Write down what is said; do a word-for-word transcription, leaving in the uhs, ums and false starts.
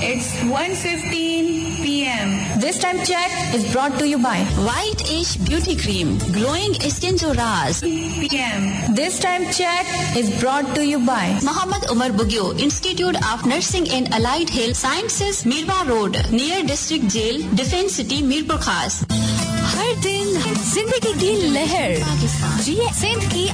It's one fifteen p m This time check is brought to you by White Ash Beauty Cream, glowing skin jo raaz. p m This time check is brought to you by Muhammad Umar Bugyo, Institute of Nursing and Allied Health Sciences, Mirwa Road, near District Jail, Defence City, Mirpur Khas. हर दिन जिंदगी की लहर जी सिंध की